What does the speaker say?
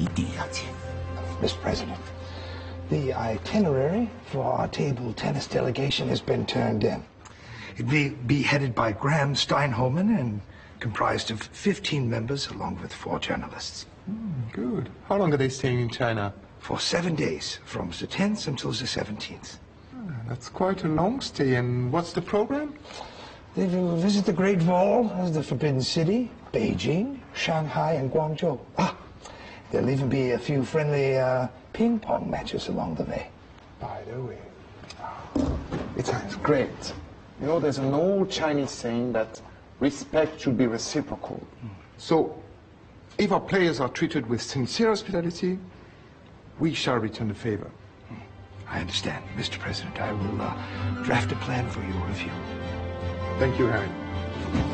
定要见。 Mr. President, the itinerary for our table tennis delegation has been turned in. It will be headed by Graham Steinholman and comprised of 15 members along with 4 journalists. Good. How long are they staying in China? For 7 days, from the 10th until the 17th. That's quite a long stay. And what's the program? They will visit the Great Wall of the Forbidden City, Beijing, Shanghai, and Guangzhou. There'll even be a few friendly ping-pong matches along the way. By the way, it sounds great. You know, there's an old Chinese saying that respect should be reciprocal. So, if our players are treated with sincere hospitality, we shall return the favor. I understand, Mr. President. I will draft a plan for your review. Thank you, Harry.